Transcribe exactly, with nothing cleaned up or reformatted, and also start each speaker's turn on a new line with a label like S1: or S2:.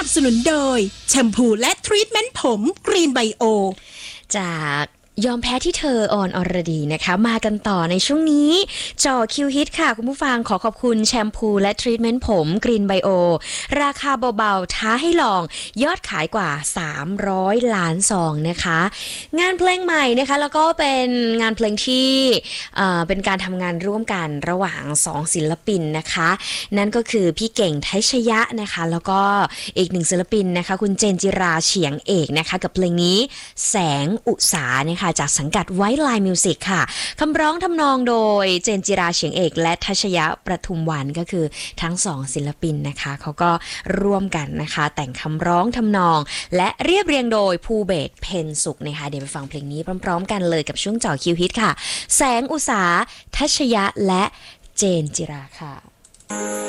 S1: สนุนโดยแชมพูและทรีทเมนต์ผมกรีนไบโอ
S2: จากยอมแพ้ที่เธอออนอรดีนะคะมากันต่อในช่วงนี้จ่อคิวฮิตค่ะคุณผู้ฟังขอขอบคุณแชมพูและทรีทเมนต์ผมกรีนไบโอราคาเบาๆท้าให้ลองยอดขายกว่าสามร้อยล้านซองนะคะงานเพลงใหม่นะคะแล้วก็เป็นงานเพลงที่เอ่อเป็นการทำงานร่วมกันระหว่างสองศิลปินนะคะนั่นก็คือพี่เก่งไทชยะนะคะแล้วก็อีกหนึ่งศิลปินนะคะคุณเจนจิราเฉียงเอกนะคะกับเพลงนี้แสงอุษานะคะจากสังกัดไวท์ไลน์มิวสิกค่ะคำร้องทำนองโดยเจนจิราเฉียงเอกและทัชยะประทุมวรรณก็คือทั้งสองศิลปินนะคะเขาก็ร่วมกันนะคะแต่งคำร้องทำนองและเรียบเรียงโดยภูเบศรเพ็ญสุขนะคะเดี๋ยวไปฟังเพลงนี้พร้อมๆกันเลยกับช่วงเจาะคิวฮิตค่ะแสงอุษาทัชยะและเจนจิราค่ะ